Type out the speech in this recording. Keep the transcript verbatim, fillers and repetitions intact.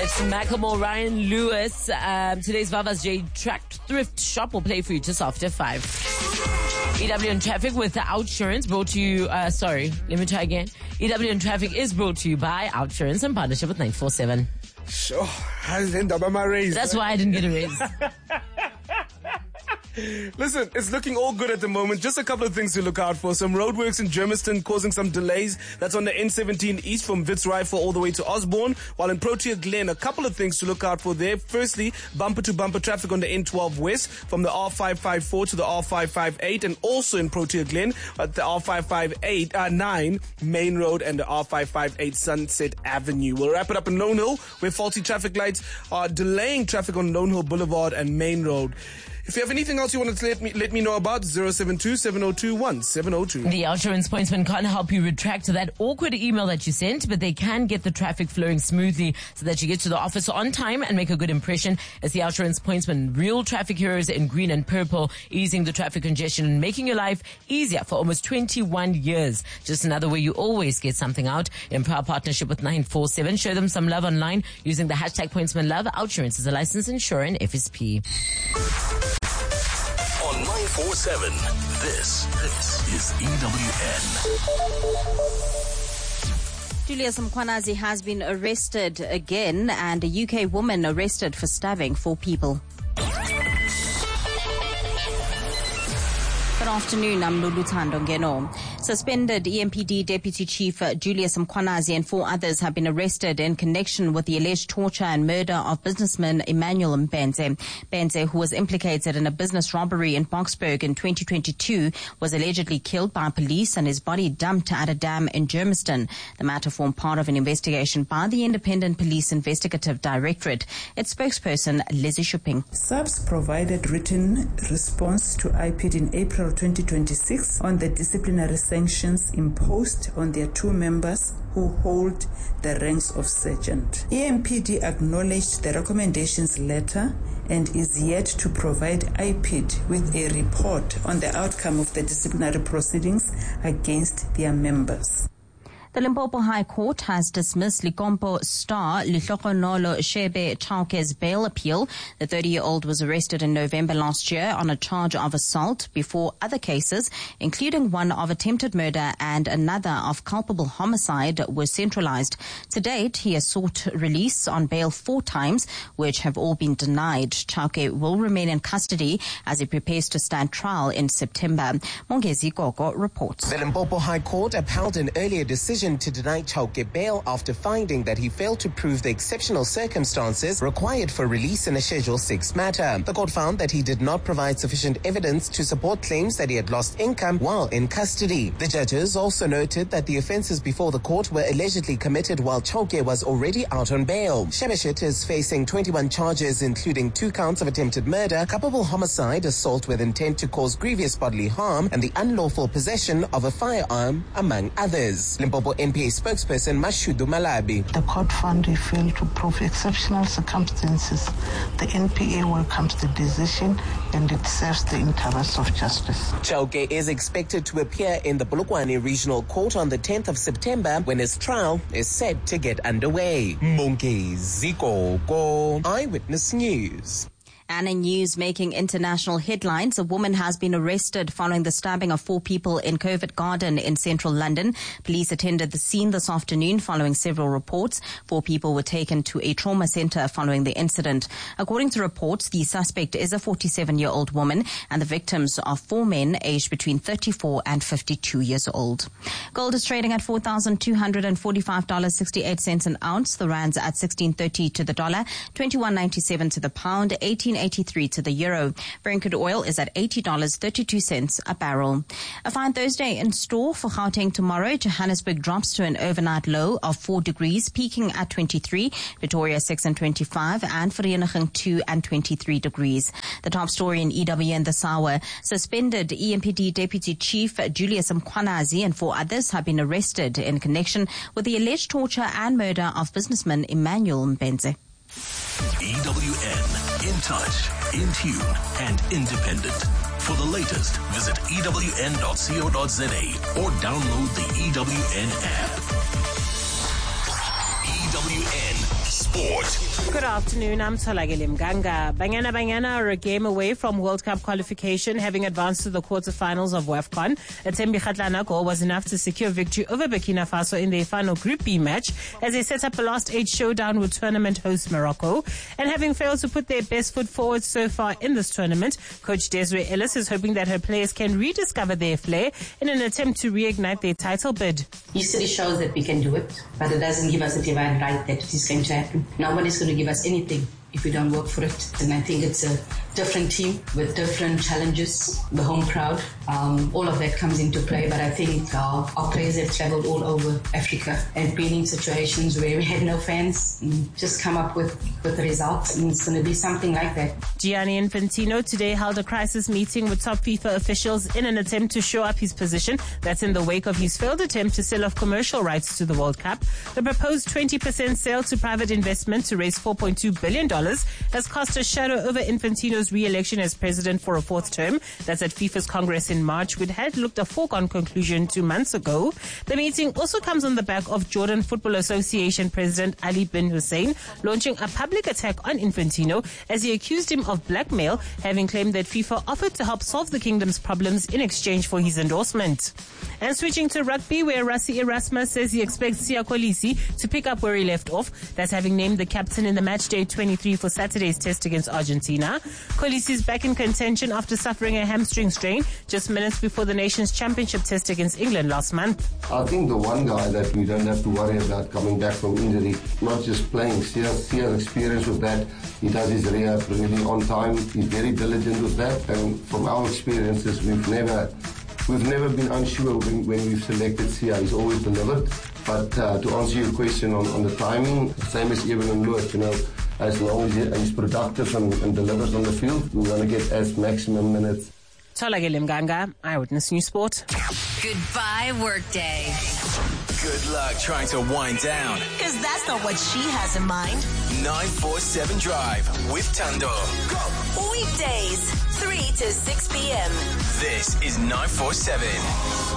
Macklemore, Ryan Lewis. Um, today's Vava's J Track Thrift Shop will play for you just after five. E W in Traffic with the Outsurance brought to you, uh, sorry, let me try again. E W in Traffic is brought to you by Outsurance in partnership with nine four seven. Sure, hasn't up my raise. That's why I didn't get a raise. Listen, it's looking all good at the moment. Just a couple of things to look out for. Some roadworks in Germiston causing some delays. That's on the N seventeen east from Wits Rifle all the way to Osborne. While in Protea Glen, a couple of things to look out for there. Firstly, bumper-to-bumper traffic on the N twelve west from the R five five four to the R five five eight. And also in Protea Glen at the R five five eight, uh, nine Main Road and the R five five eight Sunset Avenue. We'll wrap it up in Lone Hill, where faulty traffic lights are delaying traffic on Lone Hill Boulevard and Main Road. If you have anything else you want to let me let me know about, zero seven two, seven zero two, one seven zero two. The Outsurance Pointsman can't help you retract that awkward email that you sent, but they can get the traffic flowing smoothly so that you get to the office on time and make a good impression. As the Outsurance Pointsman, real traffic heroes in green and purple, easing the traffic congestion and making your life easier for almost twenty-one years. Just another way you always get something out. In proud partnership with nine four seven. Show them some love online using the hashtag PointsmanLove. Outsurance is a licensed insurer and F S P. nine four seven. This, this is E W N. Julius Mkhwanazi has been arrested again, and a U K woman arrested for stabbing four people. Good afternoon, I'm Lulu Thando Ngeno. Suspended E M P D Deputy Chief uh, Julius Mkhwanazi and four others have been arrested in connection with the alleged torture and murder of businessman Emmanuel Mbenze. Mbenze, who was implicated in a business robbery in Boksburg in twenty twenty-two, was allegedly killed by police and his body dumped at a dam in Germiston. The matter formed part of an investigation by the Independent Police Investigative Directorate. Its spokesperson, Lizzie Shopping. S A B S provided written response to I P D in April twenty twenty-six on the disciplinary sanctions imposed on their two members who hold the ranks of sergeant. E M P D acknowledged the recommendations letter and is yet to provide I P D with a report on the outcome of the disciplinary proceedings against their members. The Limpopo High Court has dismissed Likompo star Lihlokonolo Shebe Chauke's bail appeal. The thirty-year-old was arrested in November last year on a charge of assault before other cases, including one of attempted murder and another of culpable homicide, were centralized. To date, he has sought release on bail four times, which have all been denied. Chauke will remain in custody as he prepares to stand trial in September. Mongezi Gogo reports. The Limpopo High Court upheld an earlier decision to deny Chauke bail after finding that he failed to prove the exceptional circumstances required for release in a Schedule six matter. The court found that he did not provide sufficient evidence to support claims that he had lost income while in custody. The judges also noted that the offences before the court were allegedly committed while Chauke was already out on bail. Shebeshit is facing twenty-one charges, including two counts of attempted murder, culpable homicide, assault with intent to cause grievous bodily harm, and the unlawful possession of a firearm, among others. Limpopo N P A spokesperson Mashudu Malabi. The court found he failed to prove exceptional circumstances. The N P A welcomes the decision and it serves the interests of justice. Chauke is expected to appear in the Polokwane Regional Court on the tenth of September when his trial is set to get underway. Mongezi Gogo, Eyewitness News. And in news making international headlines, a woman has been arrested following the stabbing of four people in Covent Garden in central London. Police attended the scene this afternoon following several reports. Four people were taken to a trauma centre following the incident. According to reports, the suspect is a forty-seven-year-old woman and the victims are four men aged between thirty-four and fifty-two years old. Gold is trading at four thousand two hundred forty-five dollars and sixty-eight cents an ounce. The rand's at sixteen thirty to the dollar, twenty-one ninety-seven to the pound, eighteen eighty-three to the euro. Brent crude oil is at eighty dollars and thirty-two cents a barrel. A fine Thursday in store for Gauteng tomorrow. Johannesburg drops to an overnight low of four degrees, peaking at twenty-three. Pretoria six and twenty-five, and Vereeniging two and twenty-three degrees. The top story in E W N this hour: suspended E M P D Deputy Chief Julius Mkhwanazi and four others have been arrested in connection with the alleged torture and murder of businessman Emmanuel Mbenze. E W N, in touch, in tune, and independent. For the latest, visit E W N dot co dot za or download the E W N app. E W N Sport. Sport. Good afternoon, I'm Tolagile Mganga. Banyana Banyana are a game away from World Cup qualification, having advanced to the quarterfinals of WAFCON. Atembi Kgatlana goal was enough to secure victory over Burkina Faso in their final Group B match, as they set up a last eight showdown with tournament host Morocco. And having failed to put their best foot forward so far in this tournament, Coach Desiree Ellis is hoping that her players can rediscover their flair in an attempt to reignite their title bid. History shows that we can do it, but it doesn't give us a divine right that it is going to happen. Nobody's going to give us anything if we don't work for it. And I think it's a different team with different challenges, the home crowd, um, all of that comes into play. But I think uh, our players have traveled all over Africa and been in situations where we had no fans and just come up with, with the results. And it's going to be something like that. Gianni Infantino today held a crisis meeting with top FIFA officials in an attempt to shore up his position. That's in the wake of his failed attempt to sell off commercial rights to the World Cup. The proposed twenty percent sale to private investment to raise four point two billion dollars has cast a shadow over Infantino's re-election as president for a fourth term. That's at FIFA's Congress in March, which had looked a foregone conclusion two months ago. The meeting also comes on the back of Jordan Football Association President Ali bin Hussein launching a public attack on Infantino as he accused him of blackmail, having claimed that FIFA offered to help solve the kingdom's problems in exchange for his endorsement. And switching to rugby, where Rassie Erasmus says he expects Siya Kolisi to pick up where he left off. That's having named the captain in the matchday twenty-three for Saturday's test against Argentina. Kolisi is back in contention after suffering a hamstring strain just minutes before the nation's championship test against England last month. I think the one guy that we don't have to worry about coming back from injury, not just playing, Siya's experience with that. He does his rehab really on time. He's very diligent with that. And from our experiences, we've never we've never been unsure when, when we've selected Siya. He's always delivered. But uh, to answer your question on, on the timing, same as Evan Lewis, you know, as long as he's productive and, and delivers on the field, we're going to get as maximum minutes. Tolagile Mganga, Eyewitness News Sport. Goodbye, workday. Good luck trying to wind down. Because that's not what she has in mind. nine four seven Drive with Tando. Go. Weekdays, three to six p.m. This is nine four seven.